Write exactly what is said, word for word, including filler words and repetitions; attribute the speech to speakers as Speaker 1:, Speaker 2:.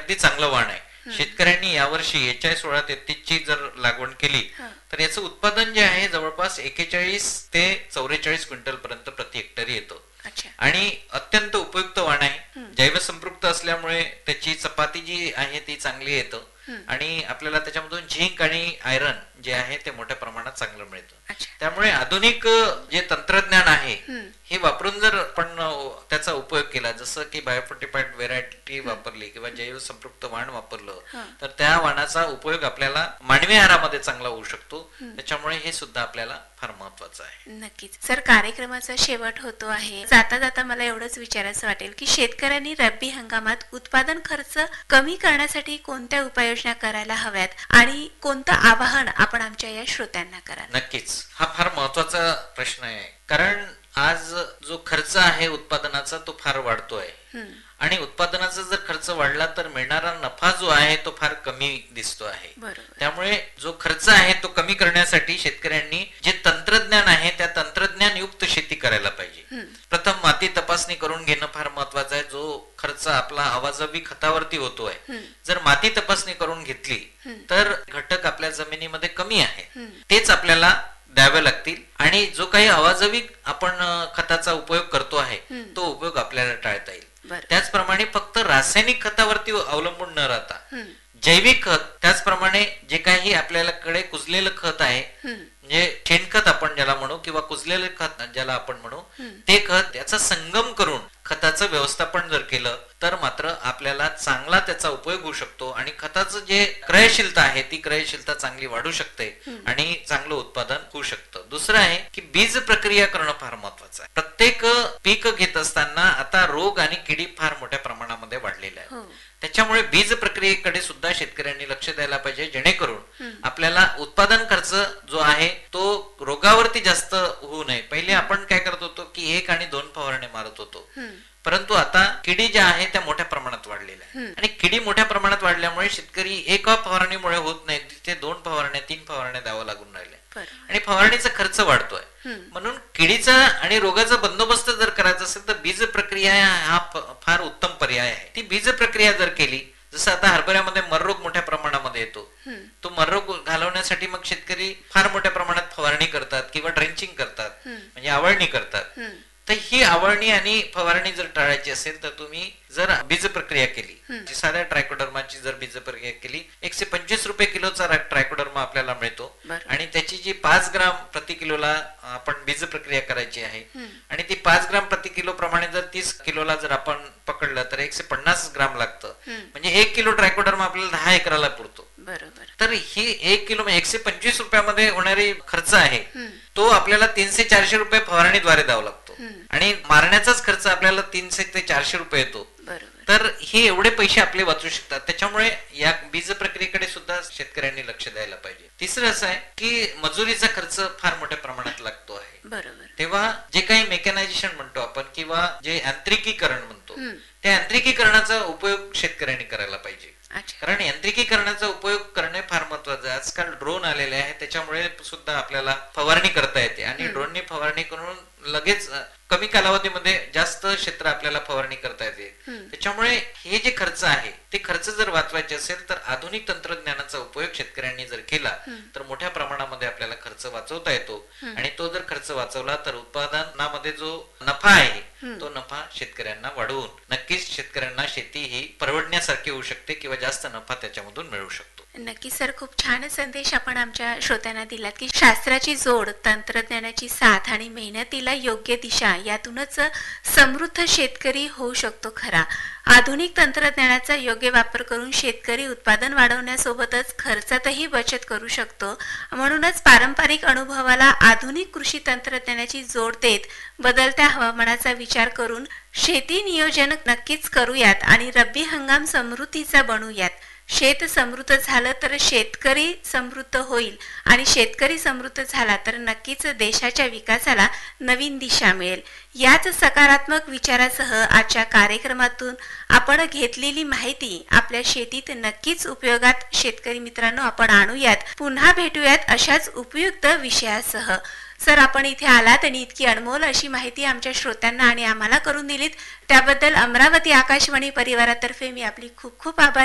Speaker 1: अगदी चांगलं वाण आहे. शेतकऱ्यांनी यावर्षी एच आय सोळा तेहतीस ची जर लागवड केली तर याचं उत्पादन जे आहे जवळपास एक्केचाळीस ते चौवेचाळीस क्विंटल पर्यंत प्रति हेक्टरी येतो आणि अत्यंत उपयुक्त वाण आहे. जैव संपृक्त असल्यामुळे त्याची चपाती जी आहे ती चांगली येतं आणि आपल्याला त्याच्यामधून झिंक आणि आयरन जे आहे ते मोठ्या प्रमाणात चांगलं मिळतं. त्यामुळे आधुनिक जे तंत्रज्ञान आहे हे वापरून जर आपण त्याचा उपयोग केला, जसं की बायोफोर्टिफाईड व्हेरायटी वापरली किंवा जैव संपृक्त वाण वापरलं तर त्या वाणाचा उपयोग आपल्याला मानवी आहारामध्ये चांगला होऊ शकतो. त्याच्यामुळे हे सुद्धा आपल्याला फार महत्वाचं आहे.
Speaker 2: नक्कीच सर, कार्यक्रमाचा शेवट होतो आहे. जाता जाता मला एवढंच विचारायचं वाटेल की शेतकऱ्यांनी रब्बी हंगामात उत्पादन खर्च कमी करण्यासाठी कोणत्या उपाययोजना करायला हव्यात आणि कोणतं आवाहन आपण आमच्या या श्रोत्यांना कराल?
Speaker 1: नक्कीच हा फार महत्वाचा प्रश्न आहे, कारण आज जो खर्च आहे उत्पादनाचा तो फार वाढतोय आणि उत्पादनाचा जर खर्च वाढला तर मिळणारा नफा जो आहे तो फार कमी दिसतो आहे. त्यामुळे जो खर्च आहे तो कमी करण्यासाठी शेतकऱ्यांनी जे तंत्रज्ञान आहे त्या तंत्रज्ञान युक्त शेती करायला पाहिजे. प्रथम माती तपासणी करून घेणं फार महत्वाचं आहे. जो खर्च आपला अवाजवी खतावरती होतोय, जर माती तपासणी करून घेतली तर घटक आपल्या जमिनीमध्ये कमी आहे तेच आपल्याला द्यावे लागतील आणि जो काही अवाजवी आपण खताचा उपयोग करतो आहे तो उपयोग आपल्याला टाळता येईल. त्याचप्रमाणे फक्त रासायनिक खतावरती अवलंबून न राहता जैविक खत, त्याचप्रमाणे जे काही आपल्याकडे कुजलेलं खत आहे म्हणजे शेणखत आपण ज्याला म्हणू किंवा कुजलेलं खत ज्याला आपण म्हणू, ते खत त्याचा संगम करून खताचं व्यवस्थापन जर केलं तर मात्र आपल्याला चांगला त्याचा उपयोग होऊ शकतो आणि खताचं जे क्रयशीलता आहे ती क्रयशीलता चांगली वाढू शकते आणि चांगलं उत्पादन होऊ शकतं. दुसरं आहे की बीज प्रक्रिया करणं फार महत्वाचं आहे. प्रत्येक पीक घेत असताना आता रोग आणि किडी फार मोठ्या प्रमाणामध्ये वाढलेल्या आहेत. त्याच्यामुळे बीज प्रक्रियेकडे सुद्धा शेतकऱ्यांनी लक्ष द्यायला पाहिजे, जेणेकरून आपल्याला उत्पादन खर्च जो आहे तो रोगावरती जास्त होऊ नये. पहिले आपण काय करत होतो की एक आणि दोन फवारणे मारत होतो, परंतु आता किडी ज्या आहे त्या मोठ्या प्रमाणात वाढलेल्या आहे आणि किडी मोठ्या प्रमाणात वाढल्यामुळे शेतकरी एका फवारणीमुळे होत नाही, तिथे दोन फवारण्या तीन फवारण्या द्यावं लागून राहिले आणि फवारणीचा खर्च वाढतोय. म्हणून किडीचा आणि रोगाचा बंदोबस्त जर करायचा असेल तर बीज प्रक्रिया हा फार उत्तम पर्याय आहे. ती बीज प्रक्रिया जर केली, जसं आता हरभऱ्यामध्ये मररोग मोठ्या प्रमाणामध्ये येतो, तो मररोग घालवण्यासाठी मग शेतकरी फार मोठ्या प्रमाणात फवारणी करतात किंवा ड्रेंचिंग करतात म्हणजे आवळणी करतात. तर ही आवळणी आणि फवारणी जर टाळायची असेल तर तुम्ही जर बीज प्रक्रिया केली, साध्या ट्रायकोडर्माची जर बीज प्रक्रिया केली, एकशे पंचवीस रुपये किलोचा ट्रायकोडर्मा आपल्याला मिळतो आणि त्याची जी पाच ग्राम प्रति किलोला आपण बीज प्रक्रिया करायची आहे आणि ती पाच ग्राम प्रति किलो प्रमाणे जर तीस किलोला जर आपण पकडलं तर एकशे पन्नास ग्राम लागतं, म्हणजे एक किलो ट्रायकोडर्मा आपल्याला दहा एकराला पुरतो. तर ही एक किलो एकशे पंचवीस रुपयामध्ये होणारी खर्च आहे तो आपल्याला तीनशे चारशे रुपये फवारणीद्वारे द्यावा लागतो आणि मारण्याचाच खर्च आपल्याला तीनशे ते चारशे रुपये येतो. तर हे एवढे पैसे आपले वाचू शकतात. त्याच्यामुळे या बीज प्रक्रियेकडे सुद्धा शेतकऱ्यांनी लक्ष द्यायला पाहिजे. तिसरं असं आहे की मजुरीचा खर्च फार मोठ्या प्रमाणात लागतो आहे. तेव्हा जे काही मेकॅनायझेशन म्हणतो आपण किंवा जे यांत्रिकीकरण म्हणतो त्या यांत्रिकीकरणाचा उपयोग शेतकऱ्यांनी करायला पाहिजे, कारण यांत्रिकीकरणाचा उपयोग करणे फार महत्वाचं आहे. आजकाल ड्रोन आलेले आहे, त्याच्यामुळे सुद्धा आपल्याला फवारणी करता येते आणि ड्रोनने फवारणी करून लगेच कमी कालावधीमध्ये जास्त क्षेत्र आपल्याला फवारणी करता येते. त्याच्यामुळे हे जे खर्च आहे ते खर्च जर वाचवायचे असेल तर आधुनिक तंत्रज्ञानाचा उपयोग शेतकऱ्यांनी जर केला तर मोठ्या प्रमाणामध्ये आपल्याला खर्च वाचवता येतो आणि तो जर खर्च वाचवला तर उत्पादनामध्ये जो नफा आहे तो नफा शेतकऱ्यांना वाढवून नक्कीच शेतकऱ्यांना शेती ही परवडण्यासारखी होऊ शकते किंवा जास्त नफा त्याच्यामधून मिळू शकतो.
Speaker 2: नक्की सर, खूप छान संदेश आपण आमच्या श्रोत्यांना दिलात की शास्त्राची जोड, तंत्रज्ञानाची साथ आणि मेहनतीला योग्य दिशा यातूनच समृद्ध शेतकरी होऊ शकतो खरा. आधुनिक तंत्रज्ञानाचा योग्य वापर करून शेतकरी उत्पादन वाढवण्यासोबतच खर्चातही बचत करू शकतो. म्हणूनच पारंपरिक अनुभवाला आधुनिक कृषी तंत्रज्ञानाची जोड देत बदलत्या हवामानाचा विचार करून शेती नियोजन नक्कीच करूयात आणि रब्बी हंगाम समृद्धीचा बनवूयात. शेत समृद्ध झालं तर शेतकरी समृद्ध होईल आणि शेतकरी समृद्ध झाला तर नक्कीच देशाच्या विकासाला नवीन दिशा मिळेल. याच सकारात्मक विचारासह आजच्या कार्यक्रमातून आपण घेतलेली माहिती आपल्या शेतीत नक्कीच उपयोगात शेतकरी मित्रांनो आपण आणूयात. पुन्हा भेटूयात अशाच उपयुक्त विषयासह. सर, आपण इथे आलात आणि इतकी अनमोल अशी माहिती आमच्या श्रोत्यांना आणि आम्हाला करून दिलीत त्याबद्दल अमरावती आकाशवाणी परिवारातर्फे मी आपली खूप खूप आभार